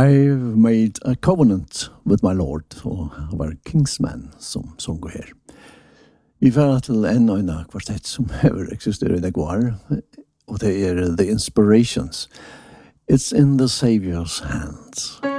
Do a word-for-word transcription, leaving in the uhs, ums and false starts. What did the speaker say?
I've made a covenant with my Lord, og det var Kingsman som sångo her. Vi får til en og en kvartett som hever eksisterer i det går, og det er The Inspirations. It's in the Savior's hands.